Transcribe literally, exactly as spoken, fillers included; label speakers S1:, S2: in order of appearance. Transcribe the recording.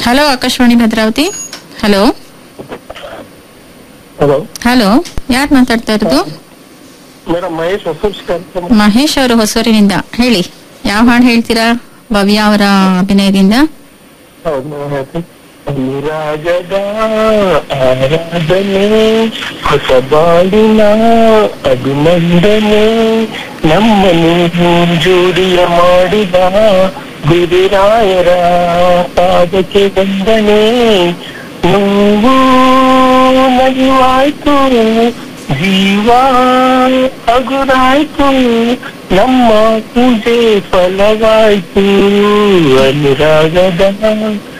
S1: Hello Akashvani Bhadravati. Hello
S2: hello
S1: hello ಯಾರು ಮಾತಾಡ್ತಾ ಇರೋದು?
S2: ಮೇಡಮ್ ಮಹೇಶ್ ಹೊಸ.
S1: ಮಹೇಶ್ ಅವರು ಹೊಸೂರಿನಿಂದ. ಹೇಳಿ, ಯಾವ ಹಾಡು ಹೇಳ್ತೀರಾ? ಭವ್ಯ ಅವರ ಅಭಿನಯದಿಂದ.
S2: ಹೌದು ಮೇಡಮ್ ಹೇಳ್ತೀನಿ. ಅನುರಾಗದ ಆರಾಧನೆ, ಹೊಸ ಬಾಳಿನ ಅಭಿನಂದನೆ, ನಮ್ಮನ್ನು ಜೋಡಿಯ ಮಾಡಿದ ಗುರುರಾಯರ ಪಾದಕ್ಕೆ ವಂದನೆ. ನೋವು ನಗುವಾಯ್ತು, ಜೀವ ಹಗುರಾಯ್ತು, ನಮ್ಮ ಪೂಜೆ ಫಲವಾಯ್ತು. ಅನುರಾಗದ